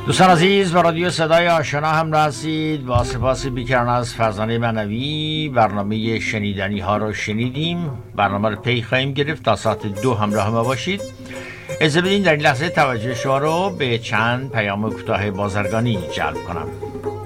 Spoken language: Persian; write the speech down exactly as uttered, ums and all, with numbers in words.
دوستان عزیز، با رادیو صدای آشنا همراه هستید. با سپاس بیکران از فرزانه معنوی برنامه شنیدنی ها رو شنیدیم. برنامه رو پی خواهیم گرفت. تا ساعت دو همراه ما باشید. اجازه بدین در این لحظه توجه شما رو به چند پیام کوتاه بازرگانی جلب کنم.